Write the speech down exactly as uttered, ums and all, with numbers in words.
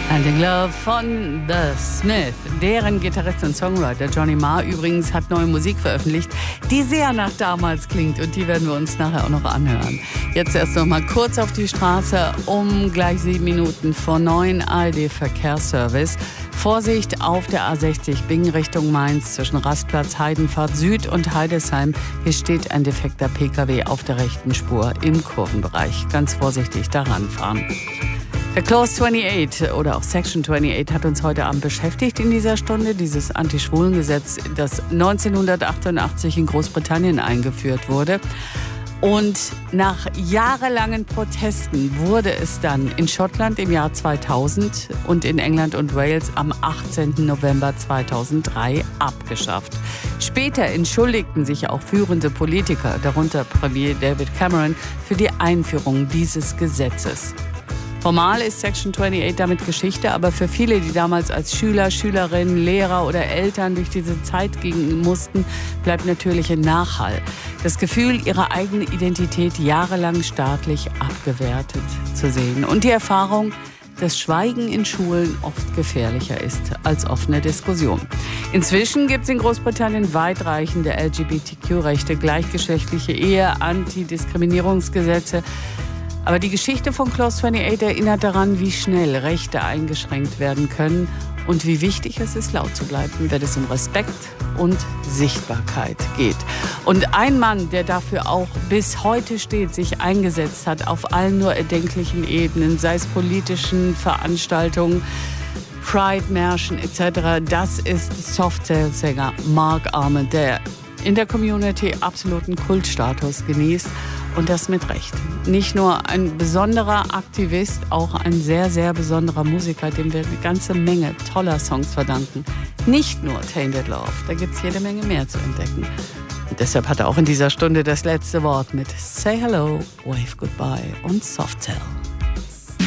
Handing Love von The Smith. Deren Gitarrist und Songwriter Johnny Marr übrigens hat neue Musik veröffentlicht, die sehr nach damals klingt, und die werden wir uns nachher auch noch anhören. Jetzt erst noch mal kurz auf die Straße, um gleich sieben Minuten vor neun. A R D-Verkehrsservice. Vorsicht auf der A sechzig Bingen Richtung Mainz zwischen Rastplatz Heidenfahrt Süd und Heidesheim. Hier steht ein defekter P K W auf der rechten Spur im Kurvenbereich. Ganz vorsichtig daran fahren. Der Clause achtundachtzig oder auch Section achtundachtzig hat uns heute Abend beschäftigt in dieser Stunde. Dieses Anti-Schwulen-Gesetz, das neunzehnhundertachtundachtzig in Großbritannien eingeführt wurde. Und nach jahrelangen Protesten wurde es dann in Schottland im Jahr zweitausend und in England und Wales am achtzehnten November zweitausenddrei abgeschafft. Später entschuldigten sich auch führende Politiker, darunter Premier David Cameron, für die Einführung dieses Gesetzes. Formal ist Section achtundachtzig damit Geschichte, aber für viele, die damals als Schüler, Schülerinnen, Lehrer oder Eltern durch diese Zeit gehen mussten, bleibt natürlich ein Nachhall. Das Gefühl, ihre eigene Identität jahrelang staatlich abgewertet zu sehen. Und die Erfahrung, dass Schweigen in Schulen oft gefährlicher ist als offene Diskussion. Inzwischen gibt es in Großbritannien weitreichende L G B T Q-Rechte, gleichgeschlechtliche Ehe, Antidiskriminierungsgesetze. Aber die Geschichte von Clause achtundachtzig erinnert daran, wie schnell Rechte eingeschränkt werden können und wie wichtig es ist, laut zu bleiben, wenn es um Respekt und Sichtbarkeit geht. Und ein Mann, der dafür auch bis heute steht, sich eingesetzt hat, auf allen nur erdenklichen Ebenen, sei es politischen Veranstaltungen, Pride-Märschen et cetera, das ist Softcell-Sänger Mark Almond, der in der Community absoluten Kultstatus genießt. Und das mit Recht. Nicht nur ein besonderer Aktivist, auch ein sehr, sehr besonderer Musiker, dem wir eine ganze Menge toller Songs verdanken. Nicht nur Tainted Love, da gibt es jede Menge mehr zu entdecken. Und deshalb hat er auch in dieser Stunde das letzte Wort mit Say Hello, Wave Goodbye und Softcell.